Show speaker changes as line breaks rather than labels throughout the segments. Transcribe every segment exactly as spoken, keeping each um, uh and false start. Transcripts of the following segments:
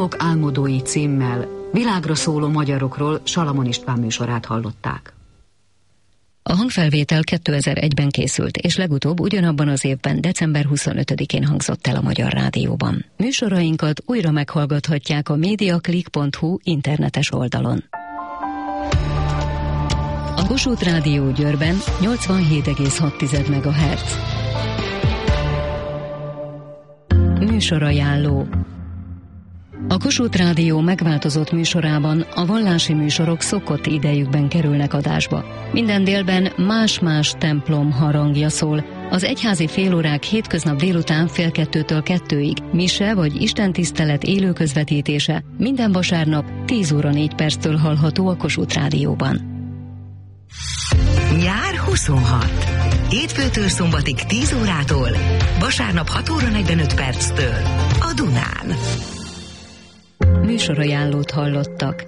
Dalok álmodói címmel világra szóló magyarokról Salamon István műsorát hallották.
A hangfelvétel kétezer-egyben készült, és legutóbb ugyanabban az évben december huszonötödikén hangzott el a Magyar Rádióban. Műsorainkat újra meghallgathatják a mediaclick pont hu internetes oldalon. A Kossuth Rádió Győrben nyolcvanhét egész hat megahertz. Műsorajánló. A Kossuth Rádió megváltozott műsorában a vallási műsorok szokott idejükben kerülnek adásba. Minden délben más-más templom harangja szól. Az egyházi félórák hétköznap délután fél kettőtől kettőig, mise vagy istentisztelet élő közvetítése minden vasárnap tíz óra négy perctől hallható a Kossuth Rádióban.
Nyár huszonhat. Hétfőtől szombatig tíz órától, vasárnap hat óra negyvenöt perctől a Dunán.
Műsorajánlót hallottak.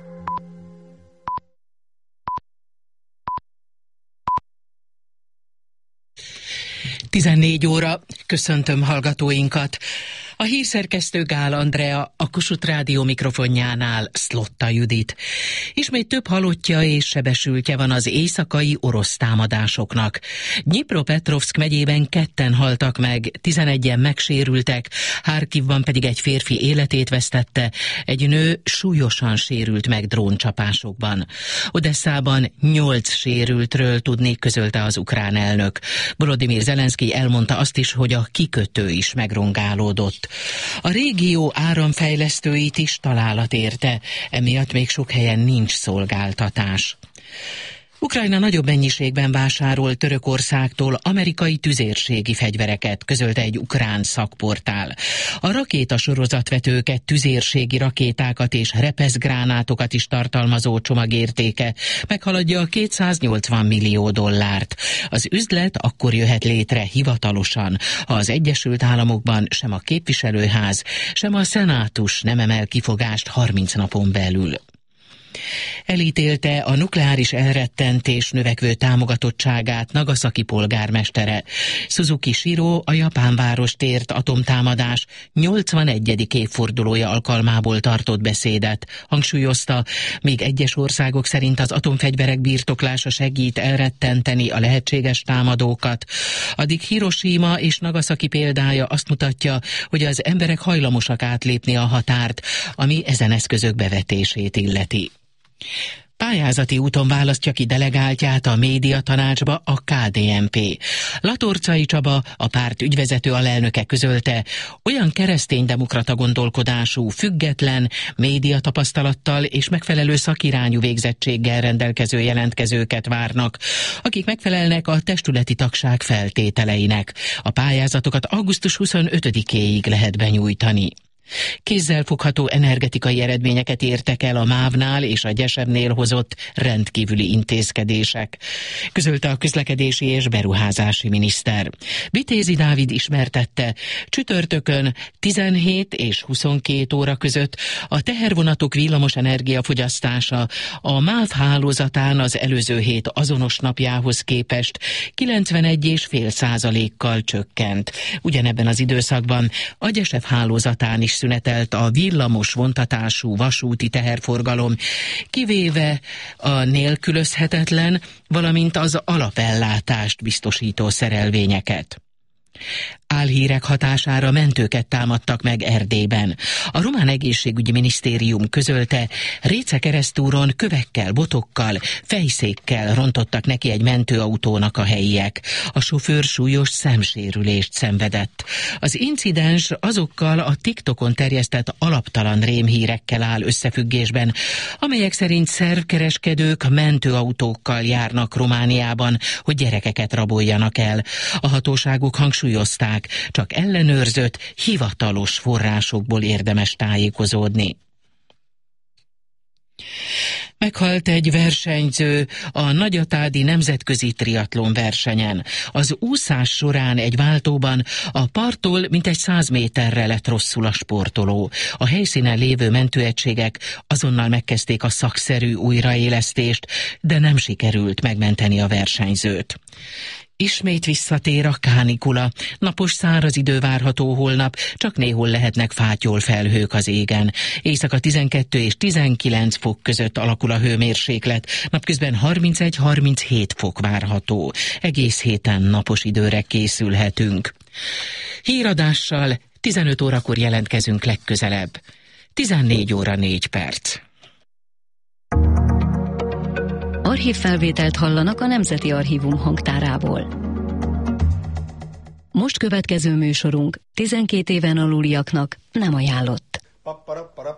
tizennégy óra, köszöntöm hallgatóinkat. A hírszerkesztő Gál Andrea, a Kossuth Rádió mikrofonjánál Szlotta Judit. Ismét több halottja és sebesültje van az éjszakai orosz támadásoknak. Dnyipropetrovszk megyében ketten haltak meg, tizenegyen megsérültek, Harkivban pedig egy férfi életét vesztette, egy nő súlyosan sérült meg dróncsapásokban. Odesszában nyolc sérültről tudni, közölte az ukrán elnök. Volodymyr Zelenszkij elmondta azt is, hogy a kikötő is megrongálódott. A régió áramfejlesztőit is találat érte, emiatt még sok helyen nincs szolgáltatás. Ukrajna nagyobb mennyiségben vásárol Törökországtól amerikai tüzérségi fegyvereket, közölte egy ukrán szakportál. A rakétasorozatvetőket, tüzérségi rakétákat és repeszgránátokat is tartalmazó csomag értéke meghaladja a kétszáznyolcvan millió dollárt. Az üzlet akkor jöhet létre hivatalosan, ha az Egyesült Államokban sem a képviselőház, sem a szenátus nem emel kifogást harminc napon belül. Elítélte a nukleáris elrettentés növekvő támogatottságát Nagasaki polgármestere. Suzuki Shiro a japán várost ért atomtámadás nyolcvanegyedik évfordulója alkalmából tartott beszédet. Hangsúlyozta, még egyes országok szerint az atomfegyverek birtoklása segít elrettenteni a lehetséges támadókat. Addig Hiroshima és Nagasaki példája azt mutatja, hogy az emberek hajlamosak átlépni a határt, ami ezen eszközök bevetését illeti. Pályázati úton választja ki delegáltját a médiatanácsba a ká dé en pé. Latorcai Csaba, a párt ügyvezető alelnöke közölte, olyan kereszténydemokrata gondolkodású, független, médiatapasztalattal és megfelelő szakirányú végzettséggel rendelkező jelentkezőket várnak, akik megfelelnek a testületi tagság feltételeinek. A pályázatokat augusztus huszonötödikéig lehet benyújtani. Kézzelfogható energetikai eredményeket értek el a mávnál és a gyesebnél hozott rendkívüli intézkedések, közölte a közlekedési és beruházási miniszter. Vitézi Dávid ismertette, csütörtökön tizenhét és huszonkét óra között a tehervonatok villamos energiafogyasztása a MÁV hálózatán az előző hét azonos napjához képest kilencvenegy egész öt százalékkal csökkent. Ugyanebben az időszakban a Gyeseb hálózatán is szünetelt a villamos vontatású vasúti teherforgalom, kivéve a nélkülözhetetlen, valamint az alapellátást biztosító szerelvényeket. Álhírek hatására mentőket támadtak meg Erdélyben. A román egészségügyi minisztérium közölte, Réce keresztúron kövekkel, botokkal, fejszékkel rontottak neki egy mentőautónak a helyiek. A sofőr súlyos szemsérülést szenvedett. Az incidens azokkal a TikTokon terjesztett alaptalan rémhírekkel áll összefüggésben, amelyek szerint szervkereskedők mentőautókkal járnak Romániában, hogy gyerekeket raboljanak el. A hatóságok hangsúlyozták, csak ellenőrzött, hivatalos forrásokból érdemes tájékozódni. Meghalt egy versenyző a Nagyatádi nemzetközi triatlon versenyen. Az úszás során egy váltóban a parttól mintegy száz méterre lett rosszul a sportoló. A helyszínen lévő mentőegységek azonnal megkezdték a szakszerű újraélesztést, de nem sikerült megmenteni a versenyzőt. Ismét visszatér a kánikula. Napos száraz idő várható holnap, csak néhol lehetnek fátyol felhők az égen. Éjszaka tizenkettő és tizenkilenc fok között alakul a hőmérséklet, napközben harmincegy-harminchét fok várható. Egész héten napos időre készülhetünk. Híradással tizenöt órakor jelentkezünk legközelebb. tizennégy óra négy perc.
Archívfelvételt hallanak a Nemzeti Archívum hangtárából. Most következő műsorunk tizenkét éven aluliaknak nem ajánlott.